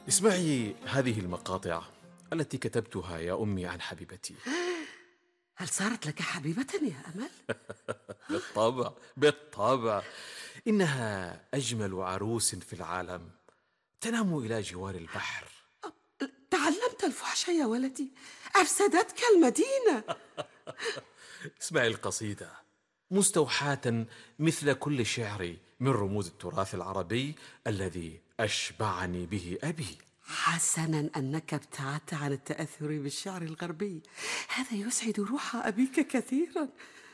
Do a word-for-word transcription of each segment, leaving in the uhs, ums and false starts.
اسمعي هذه المقاطع التي كتبتها يا أمي عن حبيبتي. هل صارت لك حبيبة يا أمل؟ بالطبع بالطبع، إنها أجمل عروس في العالم، تنام إلى جوار البحر. تعلمت الفحش يا ولدي، أفسدتك المدينة. اسمعي القصيدة مستوحاة مثل كل شعري من رموز التراث العربي الذي أشبعني به أبي. حسنا أنك ابتعدت عن التأثر بالشعر الغربي، هذا يسعد روح أبيك كثيرا.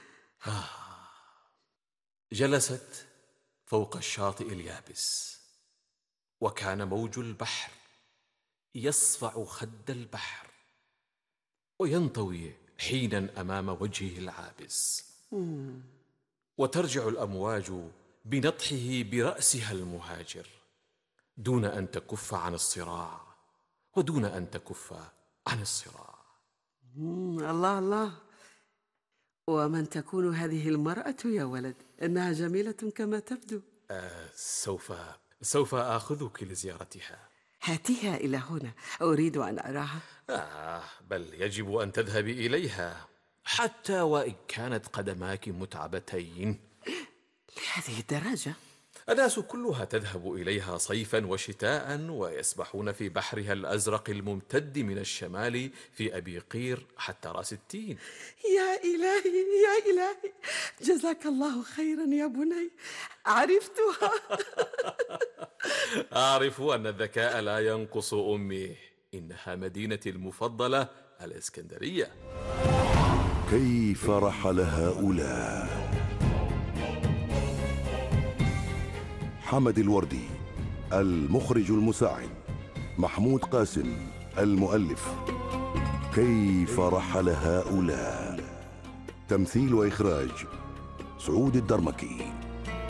جلست فوق الشاطئ اليابس، وكان موج البحر يصفع خد البحر وينطوي حينا أمام وجهه العابس، وترجع الأمواج بنطحه برأسها المهاجر، دون أن تكف عن الصراع ودون أن تكف عن الصراع. الله الله، ومن تكون هذه المرأة يا ولد؟ إنها جميلة كما تبدو. آه سوف سوف آخذك لزيارتها. هاتيها إلى هنا، أريد أن أراها. آه بل يجب أن تذهبي إليها، حتى وإن كانت قدماك متعبتين. لهذه الدرجة؟ الناس كلها تذهب إليها صيفا وشتاء، ويسبحون في بحرها الأزرق الممتد من الشمال في أبي قير حتى رأس التين. يا إلهي يا إلهي، جزاك الله خيرا يا بني، عرفتها. أعرف أن الذكاء لا ينقص أمي، إنها مدينتي المفضلة الإسكندرية. كيف رحل هؤلاء؟ حمد الوردي المخرج المساعد، محمود قاسم المؤلف. كيف رحل هؤلاء، تمثيل وإخراج سعود الدرمكي.